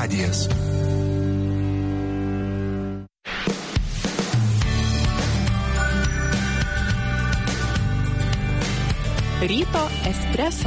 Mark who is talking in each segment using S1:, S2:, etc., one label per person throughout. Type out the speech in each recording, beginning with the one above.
S1: radijas.
S2: Ryto espreso.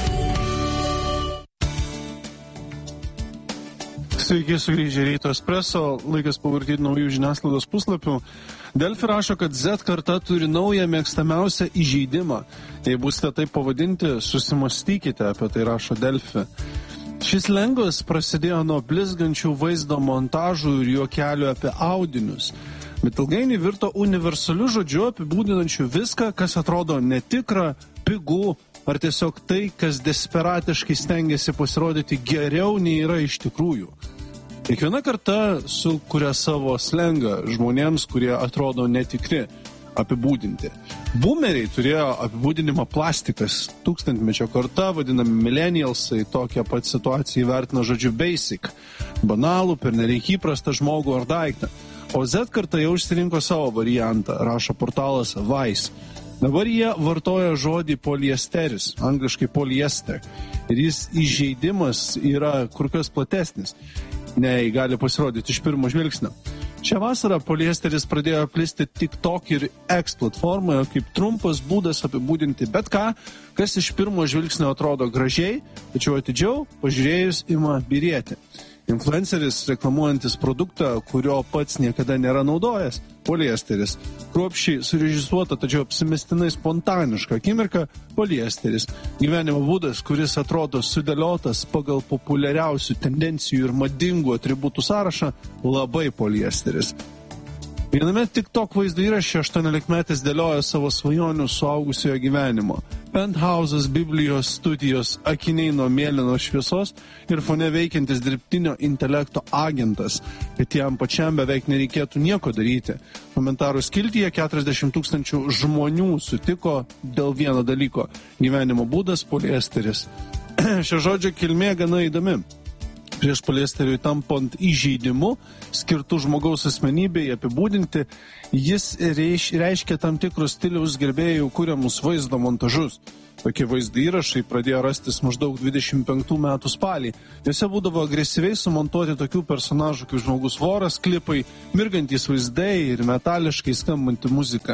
S3: Sveiki, sugrįžę Ryto espreso, laikas pavartyti naujų žiniasklaidos puslapių. Delfi rašo, kad Z karta turi naują mėgstamiausią įžeidimą. Jei būsite taip pavadinti, susimastykite, apie tai rašo Delfi. Šis slengas prasidėjo nuo blizgančių vaizdo montažų ir juokelių apie audinius. Bet ilgainiui virto universaliu žodžiu apibūdinančiu viską, kas atrodo netikra, pigu, ar tiesiog tai, kas desperatiškai stengiasi pasirodyti geriau nei yra iš tikrųjų. Kiekviena karta sukuria savo slengą žmonėms, kurie atrodo netikri, apibūdinti. Boomeriai turėjo apibūdinimą plastikas. Tūkstantmečio karta, vadinami millennialsai, tokią pat situaciją įvertina žodžiu basic, banalų, pernelyg įprastą žmogų ar daiktą. O Z karta jau išsirinko savo variantą, rašo portalas Vice. Dabar jie vartoja žodį poliesteris, angliškai polyester. Ir jis įžeidimas yra kur kas platesnis, nei gali pasirodyti iš pirmo žvilgsnio. Šią vasarą poliesteris pradėjo plisti TikTok ir X platformoje kaip trumpas būdas apibūdinti bet ką, kas iš pirmo žvilgsnio atrodo gražiai, tačiau atidžiau pažiūrėjus ima byrėti. Influenceris reklamuojantis produktą, kurio pats niekada nėra naudojęs, poliesteris. Kruopščiai surežisuota, tačiau apsimestinai spontaniška akimirka, poliesteris. Gyvenimo būdas, kuris atrodo sudėliotas pagal populiariausių tendencijų ir madingų atributų sąrašą, labai poliesteris. Viename TikTok vaizdo įraše 18-metis dėlioja savo svajonių suaugusiojo gyvenimo. Penthouses, Biblijos studijos, akiniai nuo mėlynos šviesos ir fone veikiantis dirbtinio intelekto agentas, kad jam pačiam beveik nereikėtų nieko daryti. Komentarų skiltyje 40 000 žmonių sutiko dėl vieno dalyko – gyvenimo būdas poliesteris. Šio žodžio kilmė gana įdomi. Prieš poliesteriui tampant įžeidimu, skirtų žmogaus asmenybei apibūdinti, jis reiškia tam tikrus stiliaus gerbėjų kuriamus vaizdo montažus. Tokie vaizdo įrašai pradėjo rastis maždaug 25 metų spalį. Juose būdavo agresyviai sumontuoti tokių personažų kaip žmogus voras, klipai, mirgantys vaizdai ir metališkai skambanti muzika.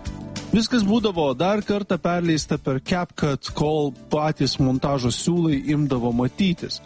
S3: Viskas būdavo dar kartą perleista per CapCut, kol patys montažo siūlai imdavo matytis.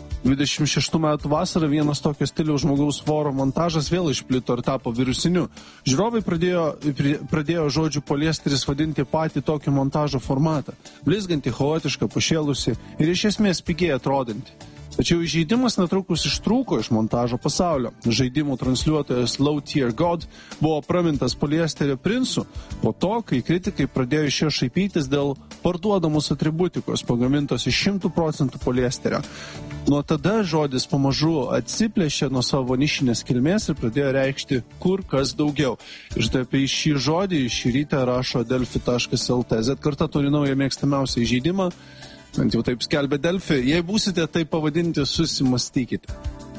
S3: 26 metų vasarą vienas tokio stiliaus žmogaus voro montažas vėl išplito ir tapo virusiniu. Žiūrovai pradėjo žodžiu poliesteris vadinti patį tokį montažo formatą. Blizgantį, chaotišką, pašėlusi ir iš esmės pigiai atrodantį. Tačiau įžeidimas netrukus ištrūko iš montažo pasaulio. Žaidimų transliuotojas Low Tier God buvo pramintas poliesterio princu po to, kai kritikai pradėjo iš jo šaipytis dėl parduodamos atributikos pagamintos iš 100% poliesterio. Nuo tada žodis pamažu atsiplėšė nuo savo nišinės kilmės ir pradėjo reikšti kur kas daugiau. Ir štai apie šį žodį šį rytą rašo delfi.lt. Z karta turi naują mėgstamiausią įžeidimą, bent jau taip skelbia Delfi. Jei būsite taip pavadinti, susimastykite.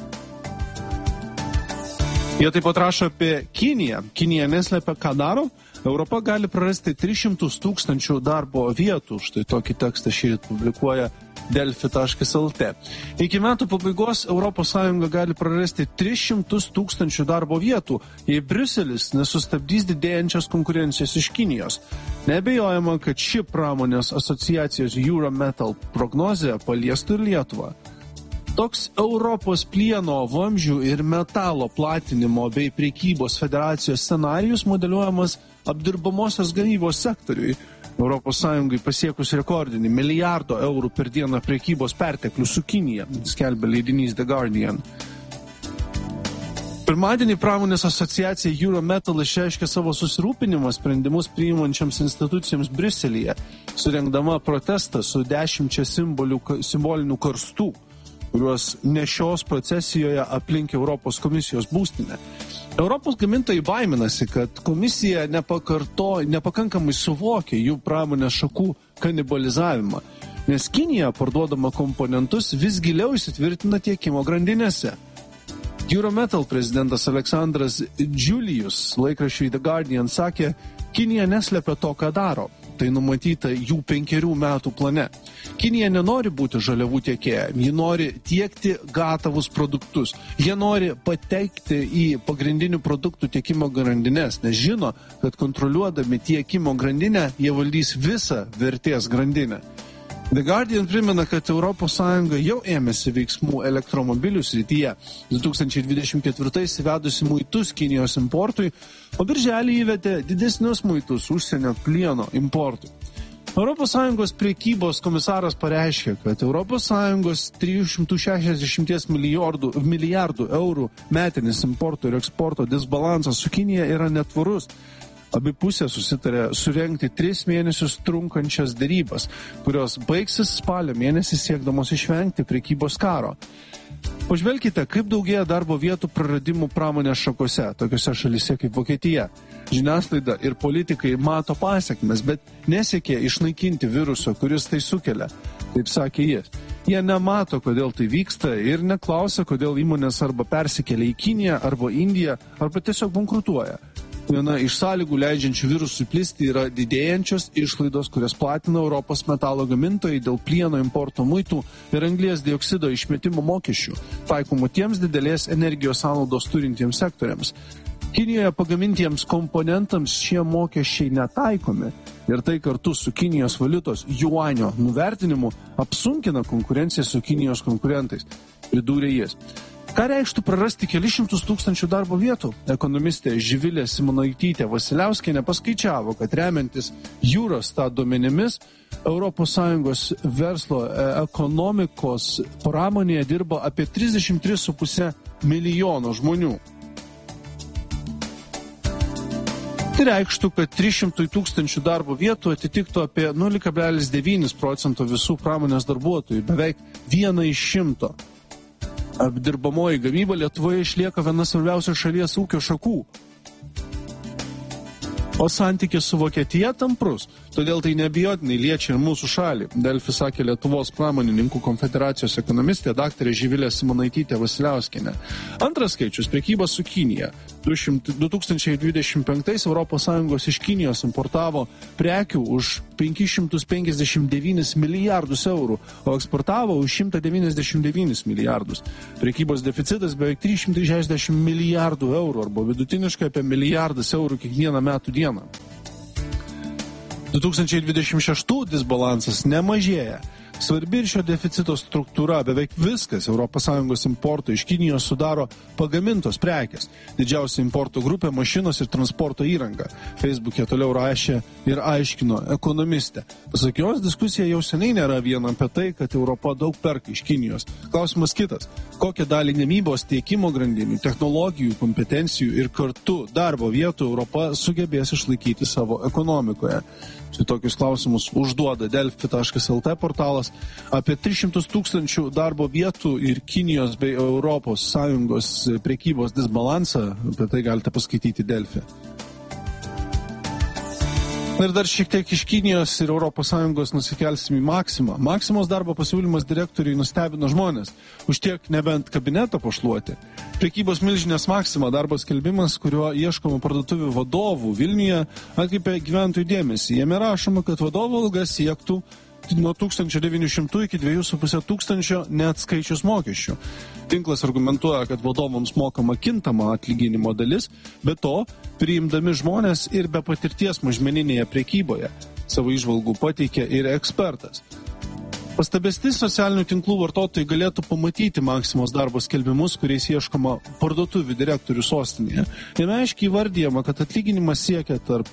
S3: Jie taip pat rašo apie Kiniją. Kinija neslepia, ką daro. Europa gali prarasti 300 000 darbo vietų. Štai tokį tekstą šįryt publikuoja delfi.lt. Iki metų pabaigos ES gali prarasti 300 000 darbo vietų, jei Briuselis nesustabdys didėjančios konkurencijos iš Kinijos. Neabejojama, kad ši pramonės asociacijos Eurometal prognozė paliestų ir Lietuvą. Toks Europos plieno, vamzdžių ir metalo platinimo bei prekybos federacijos scenarijus modeliuojamas apdirbamosios gamybos sektoriui. ES pasiekus rekordinį €1 milijardo per dieną prekybos perteklių su Kinija, skelbia leidinys The Guardian. Pirmadienį pramonės asociacija Eurometal išreiškė savo susirūpinimą sprendimus priimančiams institucijoms Briuselyje, surengdama protestą su 10 simbolinių karstų, kuriuos nešios procesijoje aplink Europos komisijos būstinę. Europos gamintojai baiminasi, kad komisija nepakankamai suvokia jų pramonės šakų kanibalizavimą, nes Kinija parduodama komponentus vis giliau įsitvirtina tiekimo grandinėse. Eurometal prezidentas Aleksandras Džiulijus laikraščiui The Guardian sakė, Kinija neslepia to, ką daro. tai numatyta jų 5 metų plane. Kinija nenori būti žaliavų tiekėja, ji nori tiekti gatavus produktus. Jie nori patekti į pagrindinių produktų tiekimo grandines, nes žino, kad kontroliuodami tiekimo grandinę, jie valdys visą vertės grandinę. The Guardian primena, kad ES jau ėmėsi veiksmų elektromobilių srityje. 2024 įvedusi muitus Kinijos importui, o birželį įvedė didesnius muitus užsienio plieno importui. ES priekybos komisaras pareiškė, kad ES 360 milijardų eurų metinis importo ir eksporto disbalansas su Kinija yra netvarus. Abi pusės susitarė surengti 3 mėnesius trunkančias derybas, kurios baigsis spalio mėnesį siekdamos išvengti prekybos karo. Pažvelkite, kaip daugėja darbo vietų praradimų pramonės šakose, tokiose šalyse kaip Vokietija. Žiniasklaida ir politikai mato pasekmes, bet nesiekia išnaikinti viruso, kuris tai sukelia. Taip sakė jis. Jie nemato, kodėl tai vyksta ir neklausia, kodėl įmonės arba persikelia į Kiniją arba Indiją, arba tiesiog bankrutuoja. Viena iš sąlygų leidžiančių virusui plisti yra didėjančios išlaidos, kurias platina Europos metalo gamintojai dėl plieno importo muitų ir anglies dioksido išmetimo mokesčių, taikomų tiems didelės energijos sąnaudos turintiems sektoriams. Kinijoje pagamintiems komponentams šie mokesčiai netaikomi ir tai kartu su Kinijos valiutos juanio nuvertinimu apsunkina konkurenciją su Kinijos konkurentais, pridūrė jis. Ką reikštų prarasti kelius šimtus tūkstančių darbo vietų? Ekonomistė Živilė Simonaitytė Vasiliauskienė paskaičiavo, kad remiantis Eurostat duomenimis ES verslo ekonomikos pramonėje dirba apie 33,5 milijono žmonių. Tai reikštų, kad 300 tūkstančių darbo vietų atitiktų apie 0,9% visų pramonės darbuotojų, beveik 1 iš 100. Apdirbamoji gamyba Lietuvoje išlieka viena svarbiausių šalies ūkio šakų. O santykis su Vokietija tamprus, todėl tai neabejotinai liečia ir mūsų šalį. Delfi sakė Lietuvos pramonininkų konfederacijos ekonomistė daktarė Živilė Simonaitytė Vasiliauskienė. Antras skaičius – prekyba su Kinija. 2025 ES iš Kinijos importavo prekių už 559 milijardus eurų, o eksportavo už 199 milijardus. Prekybos deficitas beveik 360 milijardų eurų, arba vidutiniškai apie milijardas eurų kiekvieną metų dieną. 2026 disbalansas nemažėja. Svarbi ir šio deficito struktūra, beveik viskas ES importo iš Kinijos sudaro pagamintos prekės. Didžiausia importo grupė – mašinos ir transporto įranga. Facebook'e toliau rašė ir aiškino ekonomistė. Pasak jos, diskusija jau seniai nėra viena apie tai, kad Europa daug perka iš Kinijos. Klausimas kitas – kokią dalį gamybos tiekimo grandinių, technologijų, kompetencijų ir kartu darbo vietų Europa sugebės išlaikyti savo ekonomikoje. Štai tokius klausimus užduoda Delfi.lt portalas. Apie 300 tūkstančių darbo vietų ir Kinijos bei ES prekybos disbalansą, apie tai galite paskaityti Delfi. Ir dar šiek tiek iš Kinijos ir ES nusikelsim į Maksimą. Maksimos darbo pasiūlymas direktoriui nustebino žmonės. Už tiek nebent kabinetą pašluoti. Prekybos milžinės Maksima darbo skelbimas, kuriuo ieškoma parduotuvių vadovų Vilniuje, atkreipė gyventojų dėmesį. Jame rašoma, kad vadovų alga siektų nuo 1900 iki 2,5 tūkstančio neatskaičius mokesčių. Tinklas argumentuoja, kad vadovams mokama kintama atlyginimo dalis, be to priimdami žmonės ir be patirties mažmeninėje prekyboje. Savo įžvalgų pateikė ir ekspertas. Pastabesti socialinių tinklų vartotojai galėtų pamatyti Maksimos darbo skelbimus, kuriais ieškoma parduotuvių direktorių sostinėje. Jame aiškiai įvardyjama, kad atlyginimas siekia tarp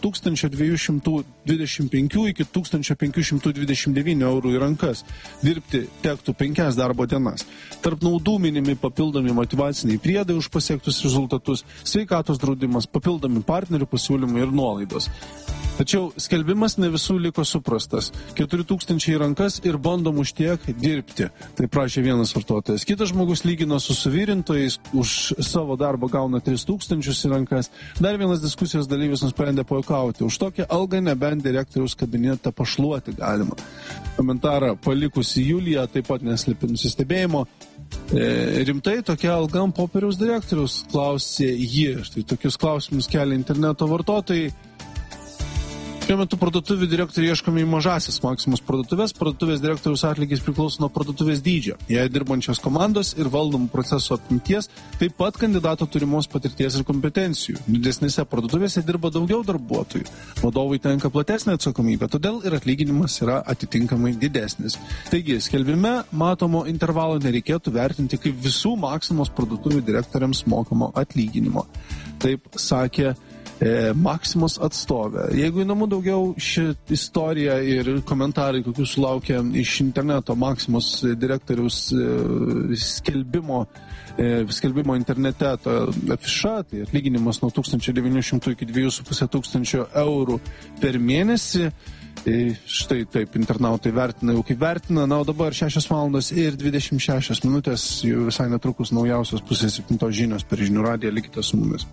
S3: 1225 iki 1529 eurų į rankas. Dirbti tektų 5 darbo dienas. Tarp naudų minimi papildomi motyvaciniai priedai už pasiektus rezultatus, sveikatos draudimas, papildomi partnerių pasiūlymai ir nuolaidos. Tačiau skelbimas ne visų liko suprastas. 4000 į rankas ir bandom už tiek dirbti. Tai prašė vienas vartotojas. Kitas žmogus lygino su suvirintojais, už savo darbą gauna 3000 į rankas. Dar vienas diskusijos dalyvis nusprendė pajuokauti. Už tokią algą nebent direktoriaus kabinetą pašluoti galima. Komentarą palikusi Julija taip pat neslėpė nusistebėjimo. Rimtai tokia alga ant popieriaus direktoriaus, klausė ji. Štai tokius klausimus kelia interneto vartotojai. Šiuo metu parduotuvių direktoriai ieškomi į mažasis Maximus parduotuvės. Parduotuvės direktoriaus atlygis priklauso nuo parduotuvės dydžio, jei dirbančios komandos ir valdomų procesų apimties, taip pat kandidato turimos patirties ir kompetencijų. Didesnėse parduotuvėse dirba daugiau darbuotojų. Vadovui tenka platesnė atsakomybė, todėl ir atlyginimas yra atitinkamai didesnis. Taigi, skelbime matomo intervalo nereikėtų vertinti kaip visų Maximus parduotuvių direktoriams mokamo atlyginimo. Taip sakė Maximus atstovė. Jeigu įdomu daugiau ši istorija ir komentarai, kokių sulaukia iš interneto Maximus direktoriaus skelbimo internete afiša, tai atlyginimas nuo 1900 iki 2500 eurų per mėnesį. Štai taip internautai vertina jau kaip vertina. Na, o dabar 6:26 minutės, jau visai netrukus naujausios 6:30 žinios per Žinių radiją, likite su mumis.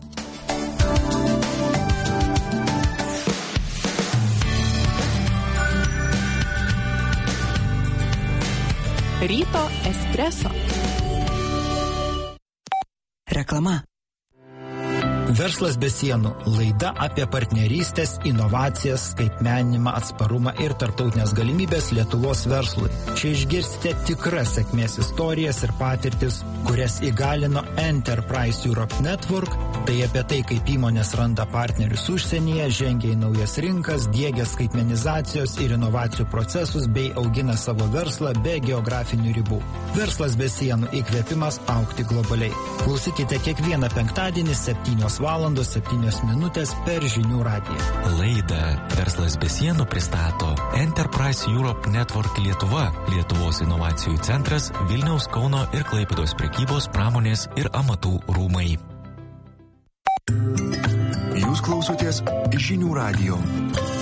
S2: Ryto espreso.
S1: Reklama. Verslas be sienų. Laida apie partnerystės, inovacijas, skaitmeninimą, atsparumą ir tarptautinės galimybės Lietuvos verslui. Čia išgirsite tikras sėkmės istorijas ir patirtis, kurias įgalino Enterprise Europe Network. Tai apie tai, kaip įmonės randa partnerius užsienyje, žengia į naujas rinkas, diegia skaitmenizacijos ir inovacijų procesus bei augina savo verslą be geografinių ribų. Verslas be sienų – įkvėpimas augti globaliai. Klausykite kiekvieną penktadienį 7:07 per Žinių radiją.
S4: Laidą Verslas be sienų pristato Enterprise Europe Network Lietuva, Lietuvos inovacijų centras, Vilniaus, Kauno ir Klaipėdos prekybos, pramonės ir amatų rūmai.
S5: Jūs klausotės Žinių radijo.